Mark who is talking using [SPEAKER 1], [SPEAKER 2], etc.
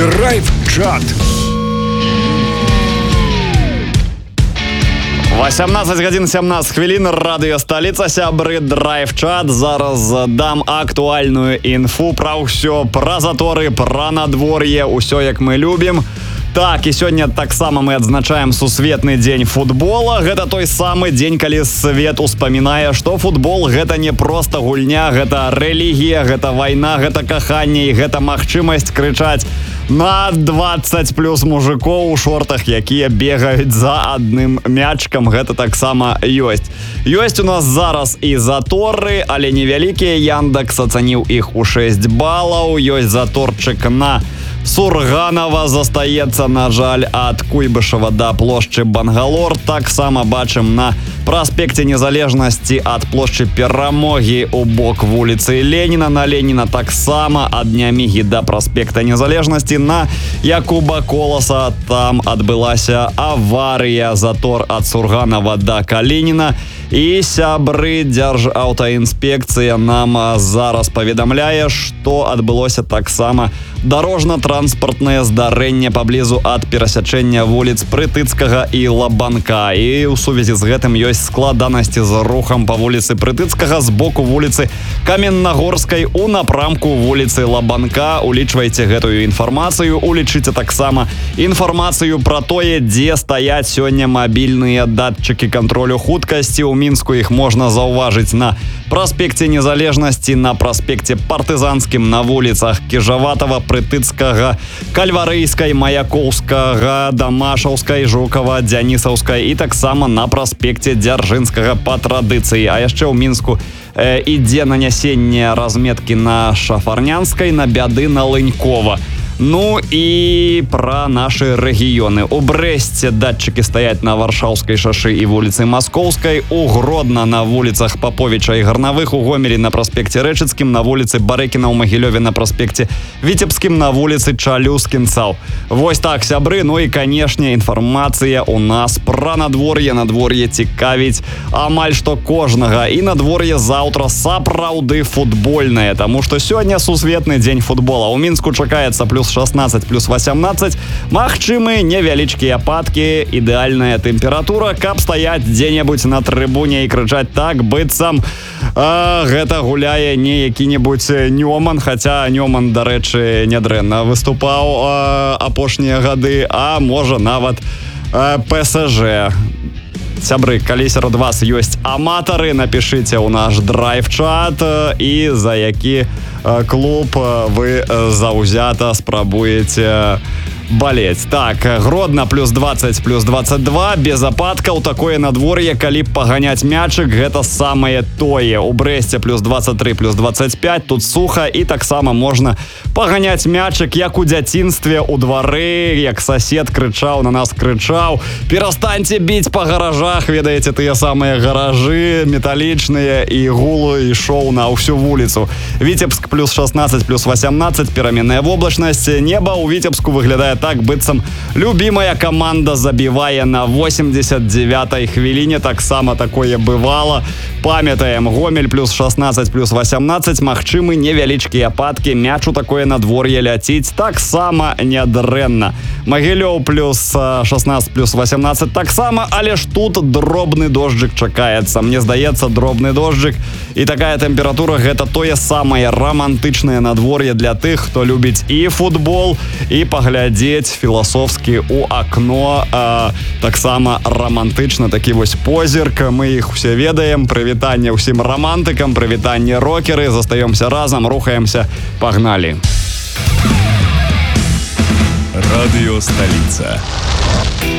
[SPEAKER 1] Драйв-чат.
[SPEAKER 2] 18 гадзін 17 хвілін, радыё сталіца, сябры, драйв-чат. Зараз дам актуальную інфу пра ўсё, пра заторы, пра надвор'е, ўсё як мы любім. Так, і сёння таксама мы адзначаем сусветны дзень футбола. Гэта той самы дзень, калі свет успамінае, што футбол гэта не проста гульня, гэта рэлігія, гэта вайна, гэта каханне і гэта магчымасць крычаць на 20 плюс мужикоў у шортах, якія бегаюць за адным мячкам. Гэта таксама ёсць. Ёсць у нас зараз і заторы, але невялікія. Яндекс ацаніў іх у 6 балаў. Ёсць заторчык на Сурганова, застаецца, на жаль, ад Куйбышева да плошчы Бангалор. Таксама бачым на праспекце Незалежнасці ад плошчы Перамогі у бок вуліцы Леніна. На Леніна таксама ад Нямігі да праспекта Незалежнасці. На Якуба Коласа там адбылася аварыя, затор ад Сурганова да Калініна. І сябры, Дзяржаўтаінспекцыя нам зараз паведамляе, што адбылося таксама дарожна-транспартнае здарэнне паблізу ад перасячэння вуліц Прытыцкага і Лабанка. І ў сувязі з гэтым ёсць складанасці з рухам па вуліцы Прытыцкага з боку вуліцы Каменнагорскай у напрамку вуліцы Лабанка. Улічвайце гэтую інфармацыю, улічыце таксама інфармацыю пра тое, дзе стаяць сёння мабільныя датчыкі кантролю хуткасці. У Мінску іх можна заўважыць на праспекце Незалежнасці, на праспекце Партызанскім, на вуліцах Кіжаватава, Прытыцкага, Кальварыйскай, Маяковскага, Дамашаўскай, Жукава, Дзянісаўскай і таксама на праспекце Дзяржынскага па традыцыі. А яшчэ ў Мінску ідзе нанясенне разметкі на Шафарнянскай, на Бяды, на Лынькова. Ну і пра нашы рэгіёны. У Брэсце датчыкі стаяць на Варшаўскай шашы і вуліцы Маскоўскай, у Гродна на вуліцах Паповіча і Гарнавых, у Гомелі на праспекце Рэчыцкім, на вуліцы Барыкіна, у Магілёве на праспекце Віцебскім, на вуліцы Чалюскінцаў. Вось так, сябры. Ну і, канешне, інфармацыя у нас пра надвор'е. Надвор'е цікавіць амаль што кожнага. І надвор'е заўтра сапраўды футбольнае, таму што сёння сусветны дзень футбола. У Мінску чакаецца плюс 16, плюс 18. Магчымы невялічкія ападкі, ідэальная тэмпература, каб стаяць дзе-небудзь на трыбуне і крычаць так, быццам гэта гуляе не які-небудзь Нёман, хаця Нёман, дарэчы, нядрэнна выступаў апошнія гады, а можа нават ПСЖ. Сябры, калі сярод вас ёсць аматары, напішыце ў наш драйв-чат, і за які клуб вы заўзята спрабуеце балець. Так, Гродна плюс 20, плюс 22, без ападкаў. Такое надвор'е, калі паганяць мячык, гэта самае тое. У Брэсце плюс 23, плюс 25, тут суха, і таксама можна паганяць мячык, як у дзяцінстве, у двары, як сасед крычаў, на нас крычаў: перастаньце біць па гаражах, ведаеце, тыя самыя гаражы металічныя, і гулу ішоў на ўсю вуліцу. Віцебск плюс 16, плюс 18, пераменная воблачнасць. Неба ў Віцебску выглядае так, быццам любімая каманда забівае на 89-й хвіліне. Таксама такое бывала. Памятаем, Гомель плюс 16, плюс 18, магчымы невялічкія ападкі, мяч у такое надвор'е ляціць таксама нядрэнна. Магілёў плюс 16, плюс 18 таксама, але ж тут дробны дожджык чакаецца. Мне здаецца, дробны дожджык і такая тэмпература — гэта тое самае рамантычнае надвор'е для тых, хто любіць і футбол, і паглядзець філасофскі у акно. Таксама рамантычна, такі вось позірк. Мы іх усе ведаем. Прывітанне ўсім рамантыкам, прывітанне рокеры. Застаёмся разам, рухаемся, пагналі.
[SPEAKER 1] Радыё сталіца.